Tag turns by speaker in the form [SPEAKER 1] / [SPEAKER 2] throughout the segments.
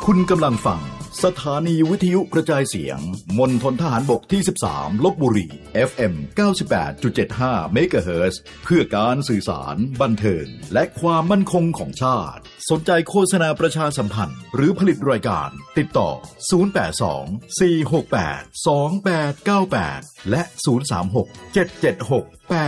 [SPEAKER 1] คุณกำลังฟังสถานีวิทยุกระจายเสียงมณฑลทหารบกที่13ลพบุรี FM 98.75 เมกะเฮิรตซ์เพื่อการสื่อสารบันเทิงและความมั่นคงของชาติสนใจโฆษณาประชาสัมพันธ์หรือผลิตรายการติดต่อ082 468 2898และ036 776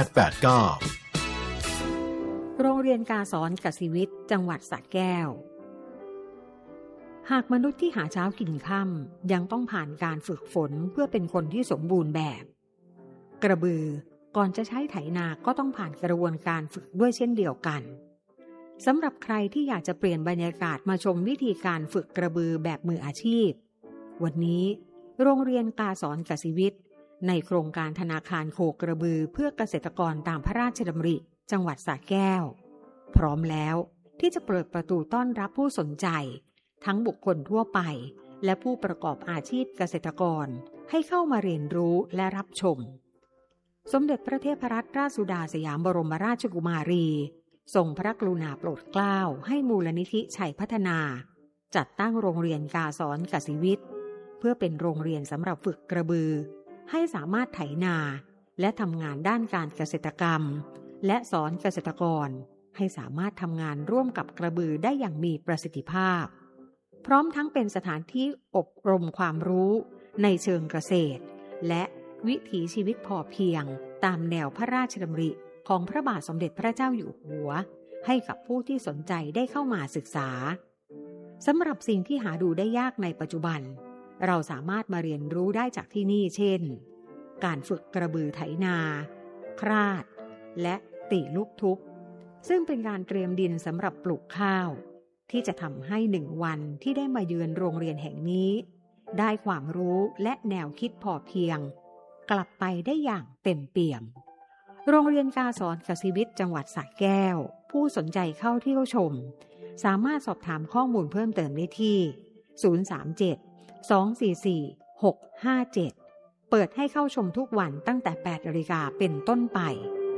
[SPEAKER 1] 889
[SPEAKER 2] โรงเรียนกาสอนกสิวิทย์จังหวัดสระแก้วหากมนุษย์ที่หาเช้ากินค่ำยังต้องผ่านการฝึกฝนเพื่อเป็นคนที่สมบูรณ์แบบกระบือก่อนจะใช้ไถนาก็ต้องผ่านกระบวนการฝึกด้วยเช่นเดียวกันสำหรับใครที่อยากจะเปลี่ยนบรรยากาศมาชมวิธีการฝึกกระบือแบบมืออาชีพวันนี้โรงเรียนกาสอนกสิวิทย์ในโครงการธนาคารโคกระบือเพื่อเกษตรกรตามพระราชดำริจังหวัดสระแก้วพร้อมแล้วที่จะเปิดประตูต้อนรับผู้สนใจทั้งบุคคลทั่วไปและผู้ประกอบอาชีพเกษตรกรให้เข้ามาเรียนรู้และรับชมสมเด็จพระเทพรัตนราชสุดาสยามบรมราชกุมารีทรงพระกรุณาโปรดเกล้าให้มูลนิธิชัยพัฒนาจัดตั้งโรงเรียนกาสอนกสิวิทย์เพื่อเป็นโรงเรียนสำหรับฝึกกระบือให้สามารถไถนาและทำงานด้านการเกษตรกรรมและสอนเกษตรกรให้สามารถทำงานร่วมกับกระบือได้อย่างมีประสิทธิภาพพร้อมทั้งเป็นสถานที่อบรมความรู้ในเชิงเกษตรและวิถีชีวิตพอเพียงตามแนวพระราชดำริของพระบาทสมเด็จพระเจ้าอยู่หัวให้กับผู้ที่สนใจได้เข้ามาศึกษาสำหรับสิ่งที่หาดูได้ยากในปัจจุบันเราสามารถมาเรียนรู้ได้จากที่นี่เช่นการฝึกกระบือไถนาคราดและตีลูกทุบซึ่งเป็นการเตรียมดินสำหรับปลูกข้าวที่จะทำให้1 วันที่ได้มาเยือนโรงเรียนแห่งนี้ได้ความรู้และแนวคิดพอเพียงกลับไปได้อย่างเต็มเปี่ยมโรงเรียนกาสอนกสิวิทย์จังหวัดสระแก้วผู้สนใจเข้าเที่ยวชมสามารถสอบถามข้อมูลเพิ่มเติมได้ที่037 244 657เปิดให้เข้าชมทุกวันตั้งแต่ 8 นาฬิกาเป็นต้นไป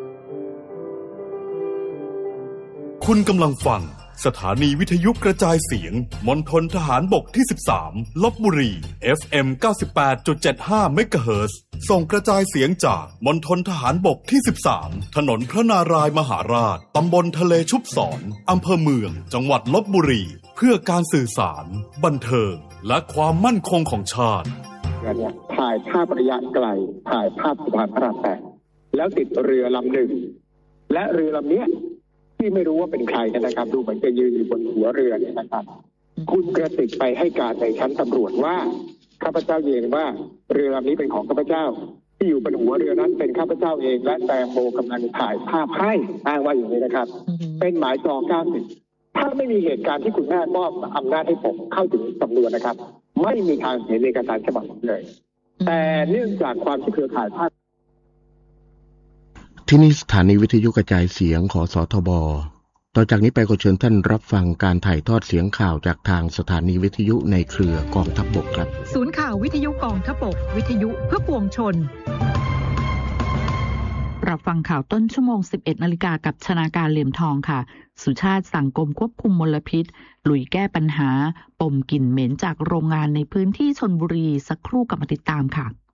[SPEAKER 1] คุณกำลังฟังสถานีวิทยุกระจายเสียงมณฑลทหารบกที่13ลพบุรี FM 98.75 เมกะเฮิรตซ์ส่งกระจายเสียงจากมณฑลทหารบกที่13ถนนพระนารายมหาราชตำบลทะเลชุบศรอำเภอเมืองจังหวัดลพบุรีเพื่อการสื่อสารบันเทิงและความมั่นคงของชาติ
[SPEAKER 3] ถ่ายภาพระยะไกลถ่ายภาพสะพานพระราม8แล้วติดเรือลำหนึ่งและเรือลำนี้ที่ไม่รู้ว่าเป็นใครนะครับดูเหมือนจะยืนอยู่บนหัวเรือเนี่ยนะครับคุณกระติกไปให้การในชั้นตำรวจว่าข้าพเจ้าเองว่าเรือลำนี้เป็นของข้าพเจ้าที่อยู่บนหัวเรือนั้นเป็นข้าพเจ้าเองและแตงโมกำลังถ่ายภาพให้อ้างว่าอย่างนี้นะครับเป็นหมายจอง90ถ้าไม่มีเหตุการณ์ที่คุณแม่มอบอำนาจให้ผมเข้าถึงสำนวนนะครับไม่มีทางเห็นเอกสารฉบับเลยแต่เนื่องจากความที่เครือข่ายภาพ
[SPEAKER 4] ที่นี่สถานีวิทยุกระจายเสียงของสทบ.ต่อจากนี้ไปขอเชิญท่านรับฟังการถ่ายทอดเสียงข่าวจากทางสถานีวิทยุในเครือกองทัพบกครับ
[SPEAKER 5] ศูนย์ข่าววิทยุกองทัพบกวิทยุเพื่อปวงชนรับฟังข่าวต้นชั่วโมง 11 นาฬิกากับชนาการเหลี่ยมทองค่ะสุชาติสั่งกรมควบคุมมลพิษลุยแก้ปัญหาปมกลิ่นเหม็นจากโรงงานในพื้นที่ชลบุรีสักครู่กลับมาติดตามค่ะ